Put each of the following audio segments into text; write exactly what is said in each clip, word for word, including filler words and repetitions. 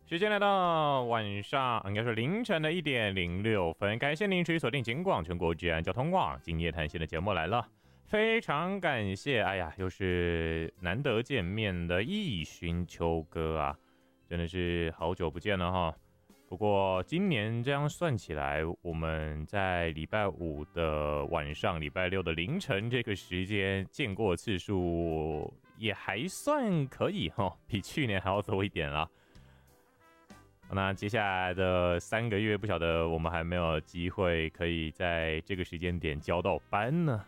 时间来到晚上，应该是凌晨的一点零六分。感谢您持续锁定警广全国治安交通网今夜谈心的节目来了，非常感谢。哎呀，又是难得见面的义勋秋哥啊，真的是好久不见了哈。不过今年这样算起来，我们在礼拜五的晚上、礼拜六的凌晨这个时间见过次数也还算可以哈，比去年还要多一点啦。那接下来的三个月，不晓得我们还没有机会可以在这个时间点交到班呢。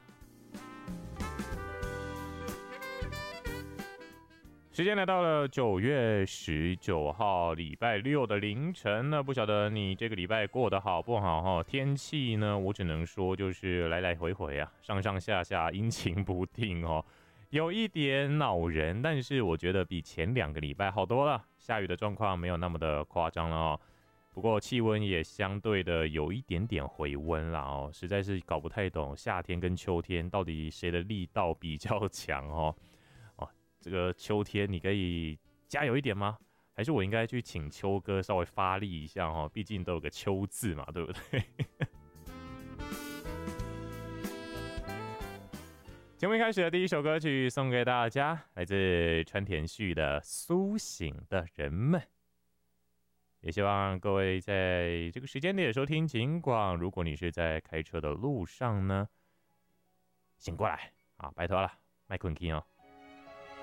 时间来到了九月十九号礼拜六的凌晨呢，不晓得你这个礼拜过得好不好哈？天气呢，我只能说就是来来回回啊，上上下下，阴晴不定哦。有一点恼人，但是我觉得比前两个礼拜好多了，下雨的状况没有那么的夸张了哦。不过气温也相对的有一点点回温啦哦，实在是搞不太懂夏天跟秋天到底谁的力道比较强哦。哦，这个秋天你可以加油一点吗？还是我应该去请秋哥稍微发力一下哦？毕竟都有个秋字嘛，对不对？节目一开始的第一首歌曲送给大家，来自川田旭的《苏醒的人们》。也希望各位在这个时间点收听警广，如果你是在开车的路上呢，醒过来啊，拜托了，麦困 King 哦。